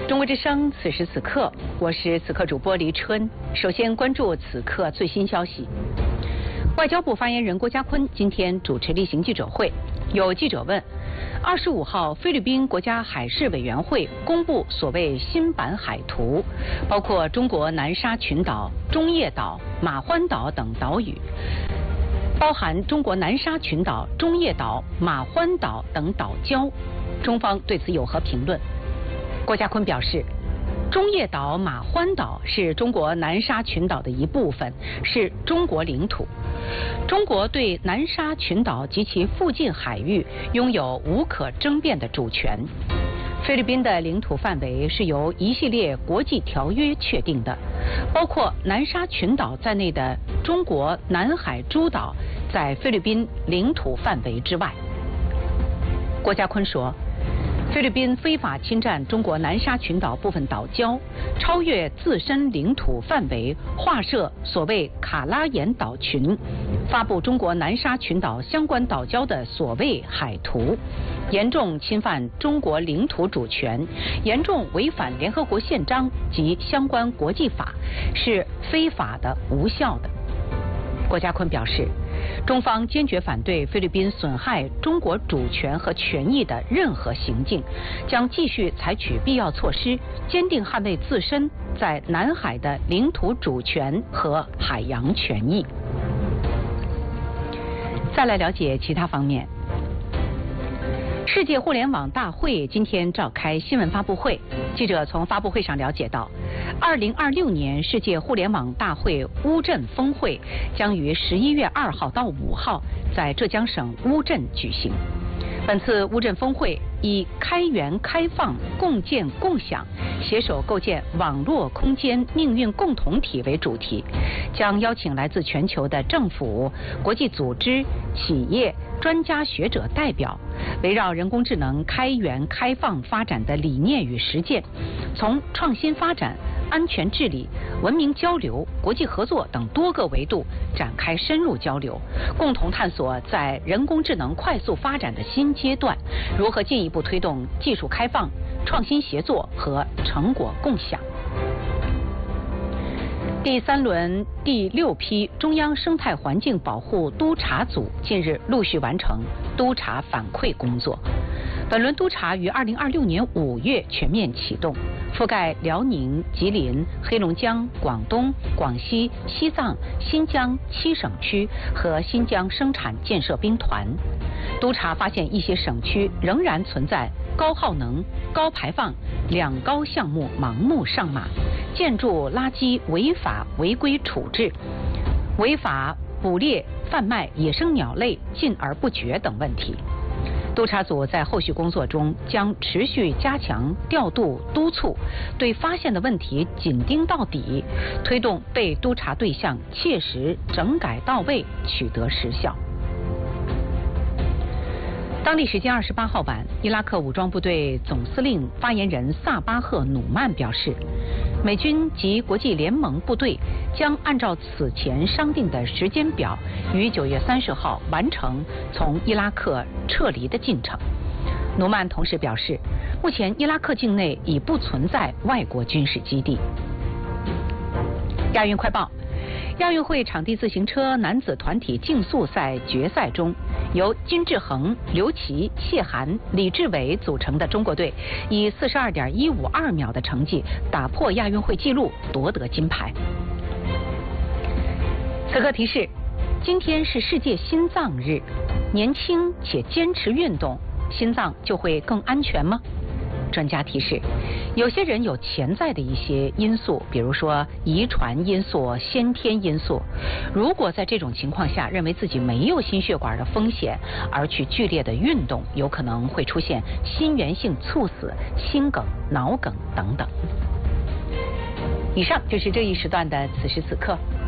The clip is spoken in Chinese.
中国之声，此时此刻，我是此刻主播黎春。首先关注此刻最新消息。外交部发言人郭家坤今天主持例行记者会，有记者问：25号，菲律宾国家海事委员会公布所谓新版海图，包括中国南沙群岛、中业岛、马欢岛等岛屿，包含中国南沙群岛、中业岛、马欢岛等岛礁。中方对此有何评论？郭家坤表示，中业岛、马欢岛是中国南沙群岛的一部分，是中国领土。中国对南沙群岛及其附近海域拥有无可争辩的主权。菲律宾的领土范围是由一系列国际条约确定的，包括南沙群岛在内的中国南海诸岛在菲律宾领土范围之外。郭家坤说，菲律宾非法侵占中国南沙群岛部分岛礁，超越自身领土范围，划设所谓卡拉延岛群，发布中国南沙群岛相关岛礁的所谓海图，严重侵犯中国领土主权，严重违反联合国宪章及相关国际法，是非法的、无效的。郭家坤表示，中方坚决反对菲律宾损害中国主权和权益的任何行径，将继续采取必要措施，坚定捍卫自身在南海的领土主权和海洋权益。再来了解其他方面。世界互联网大会今天召开新闻发布会，记者从发布会上了解到，2026年世界互联网大会乌镇峰会将于11月2号到5号在浙江省乌镇举行。本次乌镇峰会以开源开放、共建共享、携手构建网络空间命运共同体为主题，将邀请来自全球的政府、国际组织、企业、专家学者代表，围绕人工智能开源开放发展的理念与实践，从创新发展、安全治理、文明交流、国际合作等多个维度展开深入交流，共同探索在人工智能快速发展的新阶段，如何进一步推动技术开放、创新协作和成果共享。第3轮第6批中央生态环境保护督查组近日陆续完成督查反馈工作。本轮督查于2026年5月全面启动，覆盖辽宁、吉林、黑龙江、广东、广西、西藏、新疆7省区和新疆生产建设兵团。督查发现一些省区仍然存在高耗能、高排放、两高项目盲目上马，建筑垃圾违法违规处置，违法捕猎贩卖野生鸟类禁而不绝等问题。督查组在后续工作中将持续加强调度督促，对发现的问题紧盯到底，推动被督查对象切实整改到位，取得实效。当地时间28号晚，伊拉克武装部队总司令发言人萨巴赫·努曼表示，美军及国际联盟部队将按照此前商定的时间表，于9月30号完成从伊拉克撤离的进程。努曼同时表示，目前伊拉克境内已不存在外国军事基地。亚运快报。亚运会场地自行车男子团体竞速赛决赛中，由金志恒、刘琦、谢涵、李志伟组成的中国队以42.152秒的成绩打破亚运会纪录，夺得金牌。此刻提示：今天是世界心脏日，年轻且坚持运动，心脏就会更安全吗？专家提示，有些人有潜在的一些因素，比如说遗传因素、先天因素。如果在这种情况下认为自己没有心血管的风险，而去剧烈的运动，有可能会出现心源性猝死、心梗、脑梗等等。以上就是这一时段的此时此刻。